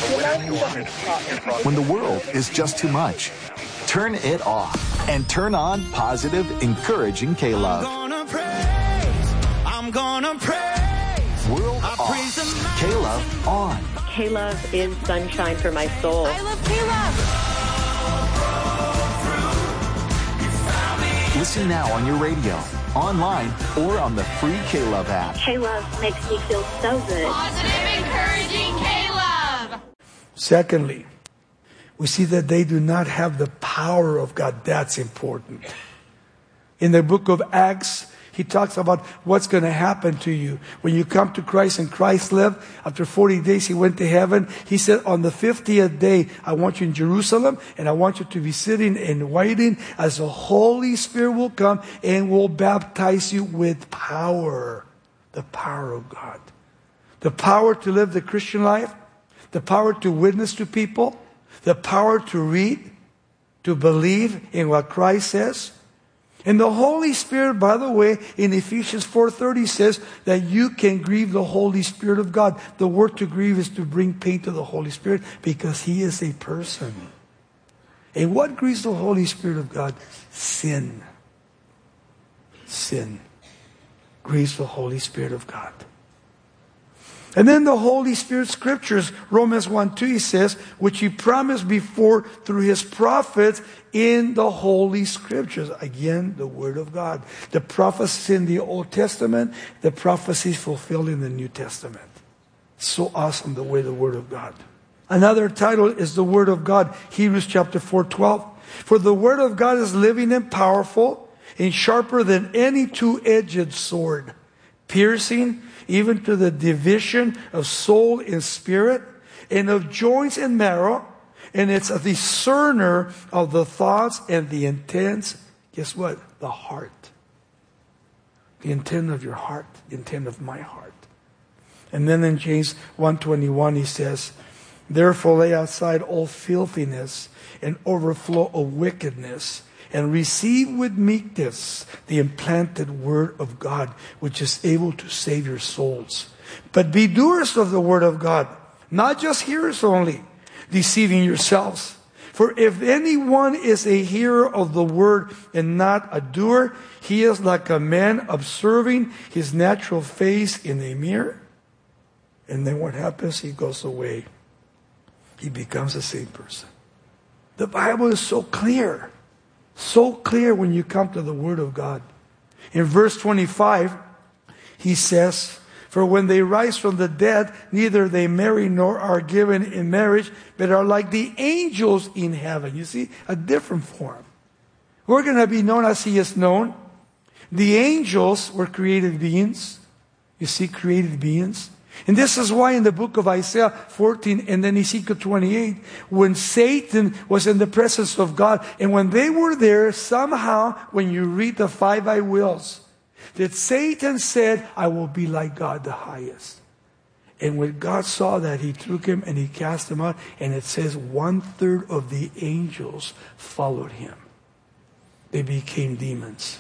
When the world is just too much, turn it off and turn on positive, encouraging K-Love. I'm gonna praise. World off. K-Love on. K-Love is sunshine for my soul. I love K-Love. Listen now on your radio, online, or on the free K-Love app. K-Love makes me feel so good. Positive, encouraging K-Love. Secondly, we see that they do not have the power of God. That's important. In the book of Acts, he talks about what's going to happen to you. When you come to Christ and Christ lived, after 40 days he went to heaven. He said, on the 50th day, I want you in Jerusalem, and I want you to be sitting and waiting as the Holy Spirit will come and will baptize you with power. The power of God. The power to live the Christian life. The power to witness to people. The power to read, to believe in what Christ says. And the Holy Spirit, by the way, in Ephesians 4:30 says that you can grieve the Holy Spirit of God. The word to grieve is to bring pain to the Holy Spirit because He is a person. And what grieves the Holy Spirit of God? Sin. Sin grieves the Holy Spirit of God. And then the Holy Spirit scriptures, Romans 1:2, he says, which He promised before through His prophets in the Holy Scriptures. Again, the Word of God. The prophecies in the Old Testament, the prophecies fulfilled in the New Testament. So awesome the way the Word of God. Another title is the Word of God, Hebrews chapter 4:12. For the Word of God is living and powerful and sharper than any two-edged sword, piercing even to the division of soul and spirit, and of joints and marrow, and it's a discerner of the thoughts and the intents. Guess what? The heart. The intent of your heart, the intent of my heart. And then in James 1:21 he says, therefore lay aside all filthiness and overflow of wickedness, and receive with meekness the implanted word of God, which is able to save your souls. But be doers of the word of God, not just hearers only, deceiving yourselves. For if anyone is a hearer of the word and not a doer, he is like a man observing his natural face in a mirror. And then what happens? He goes away. He becomes the same person. The Bible is so clear. So clear when you come to the Word of God. In verse 25, he says, for when they rise from the dead, neither they marry nor are given in marriage, but are like the angels in heaven. You see, a different form. We're going to be known as He is known. The angels were created beings. You see, created beings. And this is why in the book of Isaiah 14 and then Ezekiel 28, when Satan was in the presence of God, and when they were there, somehow, when you read the 5 I wills, that Satan said, I will be like God the highest. And when God saw that, He took him and He cast him out. And it says 1/3 of the angels followed him. They became demons.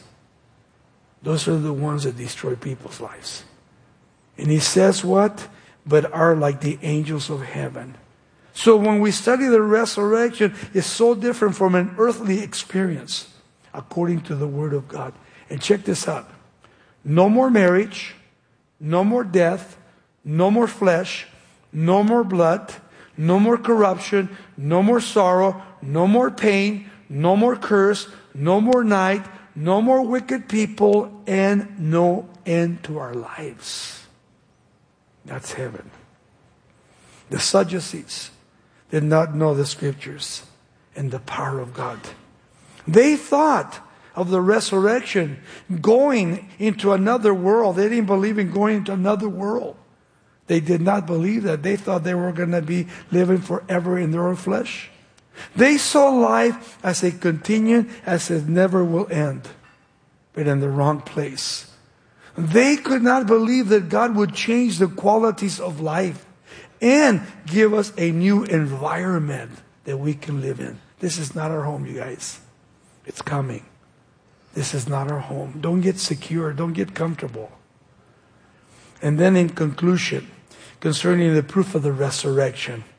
Those are the ones that destroy people's lives. And he says what? But are like the angels of heaven. So when we study the resurrection, it's so different from an earthly experience, according to the Word of God. And check this out. No more marriage, no more death, no more flesh, no more blood, no more corruption, no more sorrow, no more pain, no more curse, no more night, no more wicked people, and no end to our lives. That's heaven. The Sadducees did not know the scriptures and the power of God. They thought of the resurrection going into another world. They didn't believe in going into another world. They did not believe that. They thought they were going to be living forever in their own flesh. They saw life as a continuum, as it never will end, but in the wrong place. They could not believe that God would change the qualities of life and give us a new environment that we can live in. This is not our home, you guys. It's coming. This is not our home. Don't get secure. Don't get comfortable. And then in conclusion, concerning the proof of the resurrection,